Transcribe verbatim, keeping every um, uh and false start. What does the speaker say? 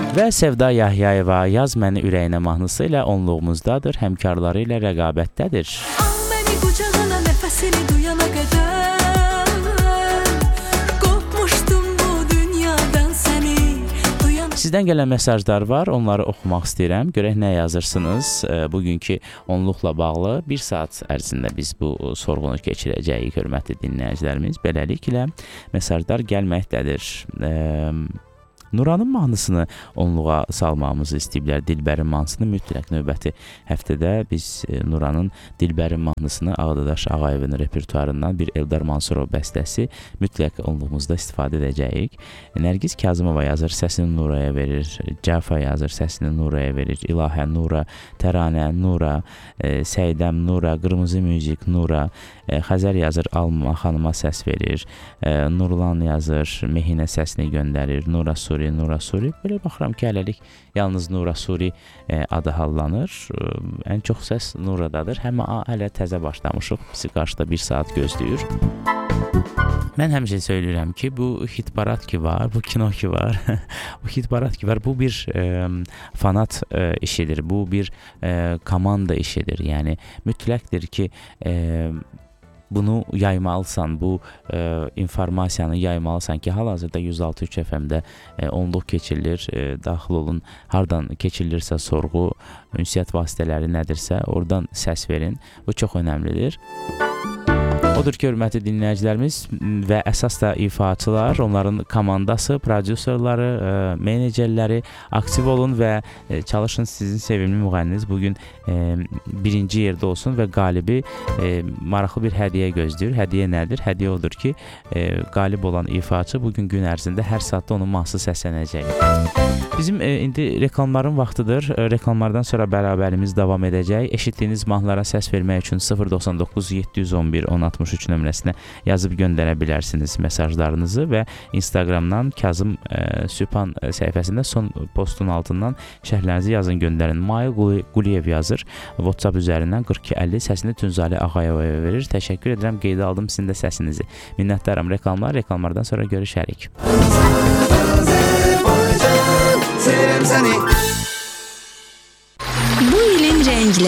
Və Sevda Yahyayeva Yaz məni ürəyinə mahnısı ilə onluğumuzdadır, həmkarları ilə rəqabətdədir. Al məni qucağına nəfəsini duyana qədər, qopmuşdum bu dünyadan səni duyan. Sizdən gələn mesajlar var, onları oxumaq istəyirəm. Görək nə yazırsınız. Bugünkü onluqla bağlı bir saat ərzində biz bu sorğunu keçirəcəyik, hörmətli dinləyicilərimiz. Beləliklə mesajlar gəlməkdədir. Nuranın mahnısını onluğa salmamızı istəyiblər. Dilbərin mahnısını mütləq növbəti həftədə biz Nuranın Dilbərin mahnısını Ağdadaş Ağayevin repertuarından bir Eldar Mansurov bəstəsi mütləq onluğumuzda istifadə edəcəyik. Nərgiz Kazımova yazır, səsini Nuraya verir. Cəfa yazır, səsini Nuraya verir. İlahə Nura, Təranə Nura, e, Səydəm Nura, Qırmızı Müzik Nura, e, Xəzər yazır, Alma xanıma səs verir. E, Nurlan yazır, Mehinə səsini göndərir. Nura Suri, Nura Suri. Belə baxıram ki, hələlik yalnız Nura Suri e, adı hallanır. E, ən çox səs Nuradadır. Həm hələ təzə başlamışıq. Bizi qarşıda bir saat gözləyir. Mən həmişə söyləyirəm ki, bu hitparat ki var, bu kino ki var, bu hitparat ki var, bu bir e, fanat e, işidir, bu bir e, komanda işidir. Yəni mütləqdir ki, e, bunu yaymalısan, bu e, informasiyanı yaymalısan ki, hal-hazırda yüz altı üç F M-də e, onluq keçirilir, e, daxil olun, hardan keçirilirsə sorğu, ünsiyyət vasitələri nədirsə, oradan səs verin. Bu çox önəmlidir. Odur ki, hörmətli dinləyicilərimiz və əsas da ifaçılar, onların komandası, prodüserləri, e, menecerləri aktiv olun və e, çalışın sizin sevimli müğənniniz bugün e, birinci yerdə olsun və qalibi e, maraqlı bir hədiyyə gözləyir. Hədiyyə nədir? Hədiyyə odur ki, e, qalib olan ifaçı bugün gün ərzində hər saatda onun mahnısı səslənəcək. Bizim e, indi reklamların vaxtıdır. E, reklamlardan sonra bərabərimiz davam edəcək. Eşitdiyiniz mahnılara səs vermək üçün sıfır doxsan doqquz yeddi yüz on bir on altmış üç nömrəsinə yazıb göndərə bilərsiniz mesajlarınızı və Instagramdan Kazım e, Sübhan səhifəsində son postun altından şərhlərinizi yazın, göndərin. Mail Quliyev yazır. WhatsApp üzərindən qırx iki əlli səsini Tünzali Ağayevaya verir. Təşəkkür edirəm, qeydə aldım sizin də səsinizi. Minnətdaram. Reklamlar, reklamlardan sonra görüşərik. Bu ilin renkləri